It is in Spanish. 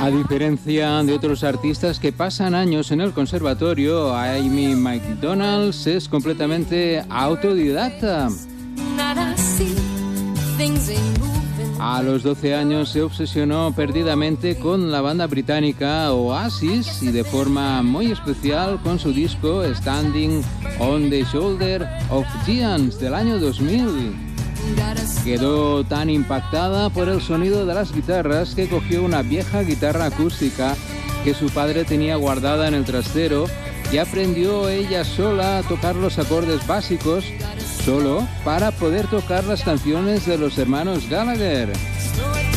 A diferencia de otros artistas que pasan años en el conservatorio, Amy Macdonald es completamente autodidacta. A los 12 años se obsesionó perdidamente con la banda británica Oasis y de forma muy especial con su disco Standing on the Shoulder of Giants del año 2000. Quedó tan impactada por el sonido de las guitarras que cogió una vieja guitarra acústica que su padre tenía guardada en el trastero y aprendió ella sola a tocar los acordes básicos solo para poder tocar las canciones de los hermanos Gallagher.